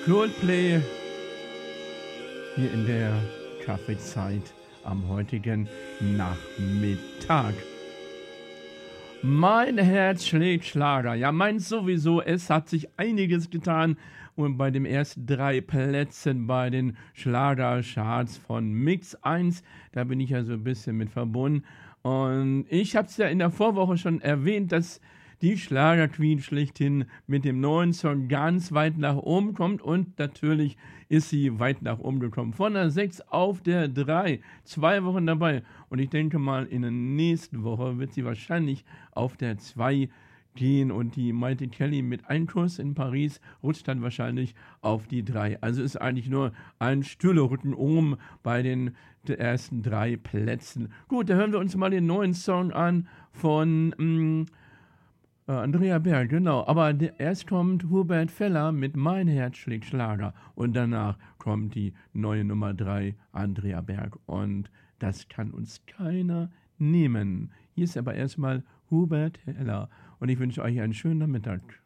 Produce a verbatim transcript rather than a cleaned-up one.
Coldplay hier in der Kaffeezeit am heutigen Nachmittag. Mein Herz schlägt Schlager. Ja, meins sowieso. Es hat sich einiges getan. Und bei den ersten drei Plätzen bei den Schlagercharts von Mix eins, da bin ich ja so ein bisschen mit verbunden. Und ich habe es ja in der Vorwoche schon erwähnt, dass die Schlagerqueen schlechthin mit dem neuen Song ganz weit nach oben kommt. Und natürlich ist sie weit nach oben gekommen. Von der sechs auf der drei. Zwei Wochen dabei. Und ich denke mal, in der nächsten Woche wird sie wahrscheinlich auf der zwei gehen. Und die Maite Kelly mit Ein Kuss in Paris rutscht dann wahrscheinlich auf die drei. Also ist eigentlich nur ein stiller Rücken oben bei den ersten drei Plätzen. Gut, da hören wir uns mal den neuen Song an von Mh, äh, Andrea Berg, genau. Aber der, erst kommt Hubert Feller mit Mein Herz schlägt Schlager. Und danach kommt die neue Nummer drei, Andrea Berg. Und das kann uns keiner nehmen. Hier ist aber erstmal Hubert Feller. Und ich wünsche euch einen schönen Nachmittag.